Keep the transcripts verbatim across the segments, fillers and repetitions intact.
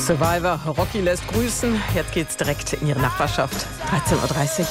Survivor, Rocky lässt grüßen. Jetzt geht's direkt in ihre Nachbarschaft. dreizehn Uhr dreißig.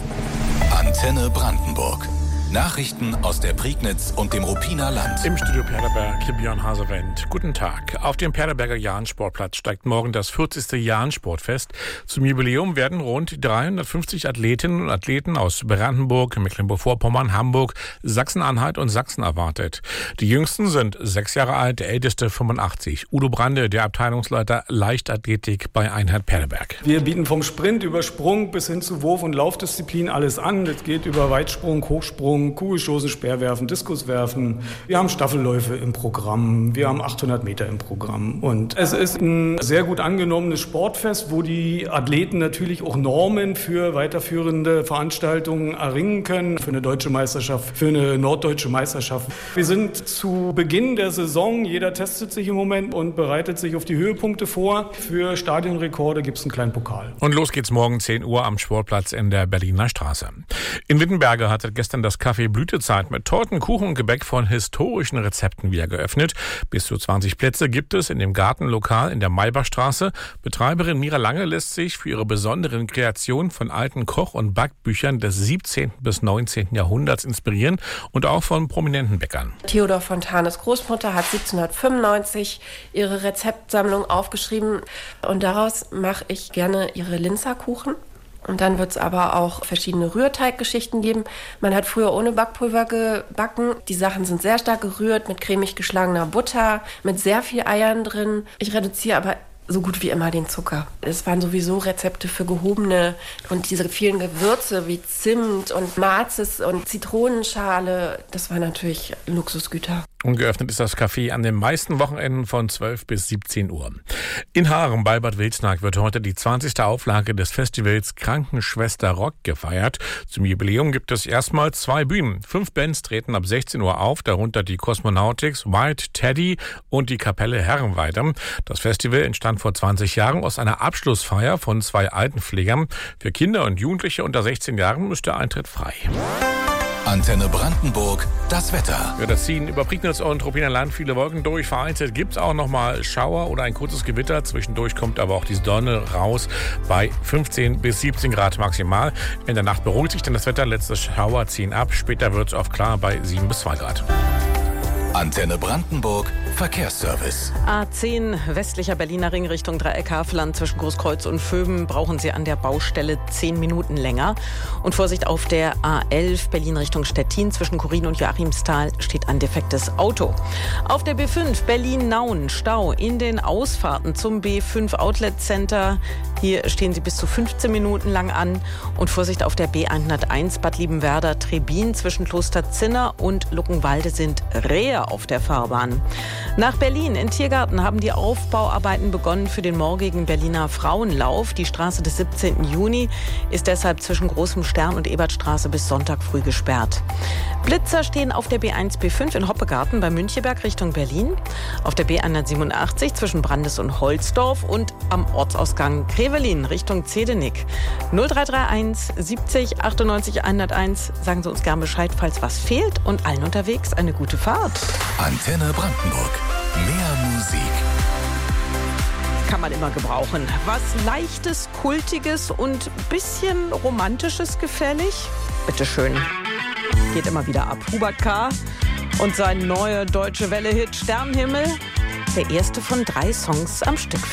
Antenne Brandenburg. Nachrichten aus der Prignitz und dem Ruppiner Land. Im Studio Perleberg, Björn Hasewendt. Guten Tag. Auf dem Perleberger Jahn-Sportplatz steigt morgen das vierzigste Jahn-Sportfest. Zum Jubiläum werden rund dreihundertfünfzig Athletinnen und Athleten aus Brandenburg, Mecklenburg-Vorpommern, Hamburg, Sachsen-Anhalt und Sachsen erwartet. Die jüngsten sind sechs Jahre alt, der älteste fünfundachtzig. Udo Brande, der Abteilungsleiter Leichtathletik bei Einheit Perleberg. Wir bieten vom Sprint über Sprung bis hin zu Wurf- und Laufdisziplin alles an. Das geht über Weitsprung, Hochsprung, Kugelstoßen, Speerwerfen, Diskuswerfen. Wir haben Staffelläufe im Programm. Wir haben achthundert Meter im Programm. Und es ist ein sehr gut angenommenes Sportfest, wo die Athleten natürlich auch Normen für weiterführende Veranstaltungen erringen können. Für eine deutsche Meisterschaft, für eine norddeutsche Meisterschaft. Wir sind zu Beginn der Saison. Jeder testet sich im Moment und bereitet sich auf die Höhepunkte vor. Für Stadionrekorde gibt es einen kleinen Pokal. Und los geht's morgen zehn Uhr am Sportplatz in der Berliner Straße. In Wittenberge hatte gestern das Café Blütezeit mit Torten, Kuchen und Gebäck von historischen Rezepten wieder geöffnet. Bis zu zwanzig Plätze gibt es in dem Gartenlokal in der Maybachstraße. Betreiberin Mira Lange lässt sich für ihre besonderen Kreationen von alten Koch- und Backbüchern des siebzehnten bis neunzehnten Jahrhunderts inspirieren und auch von prominenten Bäckern. Theodor Fontanes Großmutter hat siebzehnhundertfünfundneunzig ihre Rezeptsammlung aufgeschrieben und daraus mache ich gerne ihre Linzerkuchen. Und dann wird es aber auch verschiedene Rührteiggeschichten geben. Man hat früher ohne Backpulver gebacken. Die Sachen sind sehr stark gerührt mit cremig geschlagener Butter, mit sehr viel Eiern drin. Ich reduziere aber so gut wie immer den Zucker. Es waren sowieso Rezepte für gehobene und diese vielen Gewürze wie Zimt und Mazis und Zitronenschale, das war natürlich Luxusgüter. Und geöffnet ist das Café an den meisten Wochenenden von zwölf bis siebzehn Uhr. In Haaren bei Bad Wilsnack wird heute die zwanzigste Auflage des Festivals Krankenschwester Rock gefeiert. Zum Jubiläum gibt es erstmal zwei Bühnen. Fünf Bands treten ab sechzehn Uhr auf, darunter die Cosmonautics, White Teddy und die Kapelle Herrenweide. Das Festival entstand vor zwanzig Jahren aus einer Abschlussfeier von zwei Altenpflegern. Für Kinder und Jugendliche unter sechzehn Jahren ist der Eintritt frei. Antenne Brandenburg, das Wetter. Ja, das ziehen über Prignitz und Ruppiner Land viele Wolken durch. Vereinzelt gibt es auch noch mal Schauer oder ein kurzes Gewitter. Zwischendurch kommt aber auch die Sonne raus bei fünfzehn bis siebzehn Grad maximal. In der Nacht beruhigt sich dann das Wetter. Letzte Schauer ziehen ab. Später wird es oft klar bei sieben bis zwei Grad. Antenne Brandenburg, Verkehrsservice. A zehn, westlicher Berliner Ring Richtung Dreieck-Havelland zwischen Großkreuz und Vöben brauchen Sie an der Baustelle zehn Minuten länger. Und Vorsicht auf der A elf, Berlin Richtung Stettin zwischen Chorin und Joachimsthal steht ein defektes Auto. Auf der B fünf, Berlin-Nauen, Stau in den Ausfahrten zum B fünf Outlet Center. Hier stehen Sie bis zu fünfzehn Minuten lang an. Und Vorsicht auf der B hunderteins, Bad Liebenwerda-Trebin zwischen Kloster Zinner und Luckenwalde sind Rehe auf der Fahrbahn. Nach Berlin in Tiergarten haben die Aufbauarbeiten begonnen für den morgigen Berliner Frauenlauf. Die Straße des siebzehnten Juni ist deshalb zwischen Großem Stern und Ebertstraße bis Sonntag früh gesperrt. Blitzer stehen auf der B eins B fünf in Hoppegarten bei Müncheberg Richtung Berlin, auf der B hundertsiebenundachtzig zwischen Brandes und Holzdorf und am Ortsausgang Grevelin Richtung Zedenick. null drei drei eins siebzig achtundneunzig hunderteins. Sagen Sie uns gern Bescheid, falls was fehlt, und allen unterwegs eine gute Fahrt. Antenne Brandenburg. Mehr Musik. Kann man immer gebrauchen. Was Leichtes, Kultiges und bisschen Romantisches gefällig? Bitteschön. Geht immer wieder ab. Hubert K. und sein neuer Deutsche Welle-Hit Sternenhimmel. Der erste von drei Songs am Stück.